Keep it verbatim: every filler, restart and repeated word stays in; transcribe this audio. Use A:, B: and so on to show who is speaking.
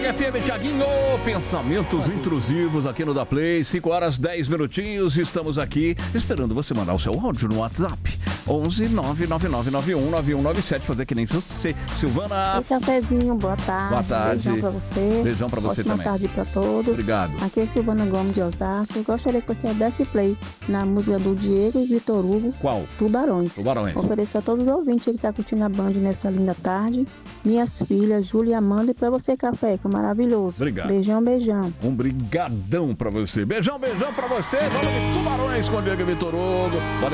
A: Tarde F M, Thiaguinho. Pensamentos intrusivos aqui no Da Play. cinco horas dez minutinhos. Estamos aqui esperando você mandar o seu áudio no WhatsApp. onze nove nove nove nove um nove um nove sete. Fazer que nem você, Silvana.
B: Oi, cafezinho, boa tarde.
A: Boa tarde.
B: Beijão pra você.
A: Beijão pra você
B: Ótima
A: também.
B: Boa tarde pra todos.
A: Obrigado.
B: Aqui é Silvana Gomes de Osasco. Eu gostaria que você desse play na música do Diego e Vitor Hugo.
A: Qual?
B: Tubarões.
A: Tubarões.
B: Ofereço a todos os ouvintes que estão curtindo a Band nessa linda tarde. Minhas filhas, Júlia e Amanda, e pra você, Café, que é maravilhoso.
A: Obrigado.
B: Beijão, beijão.
A: Um brigadão pra você. Beijão, beijão pra você. Vamos de Tubarões com o Diego e Vitor Hugo. Pode